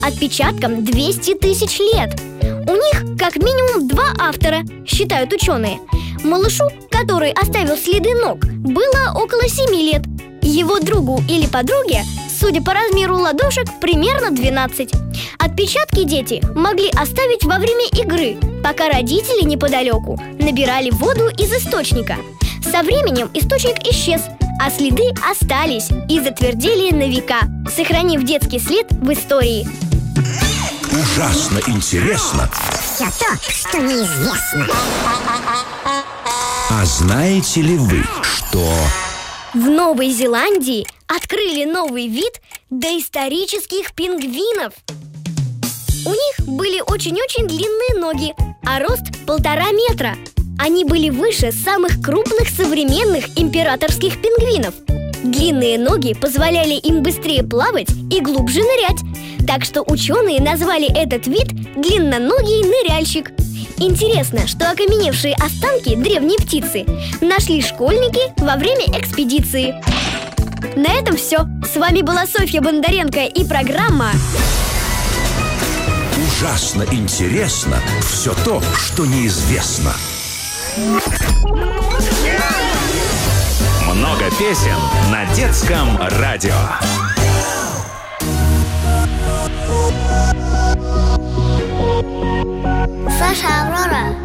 отпечаткам 200 тысяч лет. У них как минимум 2 автора, считают ученые. Малышу, который оставил следы ног, было около 7 лет. Его другу или подруге, судя по размеру ладошек, примерно 12. Отпечатки дети могли оставить во время игры, пока родители неподалеку набирали воду из источника. Со временем источник исчез, а следы остались и затвердели на века, сохранив детский след в истории. Ужасно интересно. Все то, что неизвестно. А знаете ли вы, что... В Новой Зеландии открыли новый вид доисторических пингвинов. У них были очень-очень длинные ноги, а рост 1,5 метра. Они были выше самых крупных современных императорских пингвинов. Длинные ноги позволяли им быстрее плавать и глубже нырять. Так что ученые назвали этот вид длинноногий ныряльщик. Интересно, что окаменевшие останки древней птицы нашли школьники во время экспедиции. На этом все. С вами была Софья Бондаренко и программа Ужасно интересно все то, что неизвестно. Много песен на детском радио. Саша, Аврора.